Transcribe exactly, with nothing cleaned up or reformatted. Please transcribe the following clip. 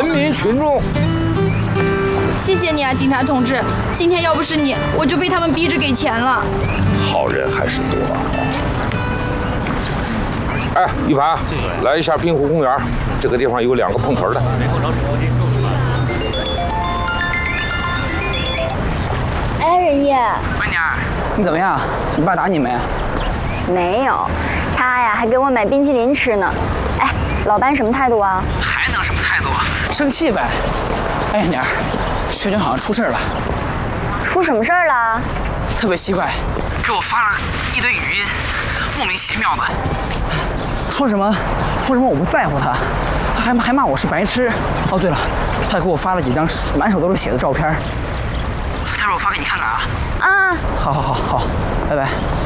人民群众。 谢谢你啊，警察同志！今天要不是你，我就被他们逼着给钱了。 好人还是多啊。哎，一凡，来一下滨湖公园，这个地方有两个碰瓷儿的。 哎，仁义， 闺女，你怎么样？你爸打你没？ 没有，他呀还给我买冰淇淋吃呢。哎，老班什么态度啊？ 还能什么态度？生气呗。哎呀，妮儿，薛军好像出事了。 出什么事儿了？ 特别奇怪，给我发了一堆语音，莫名其妙的。说什么？说什么我不在乎他，还还骂我是白痴。哦，对了，他还给我发了几张满手都是血的照片。待会儿我发给你看看啊。 啊， 好好好好，拜拜。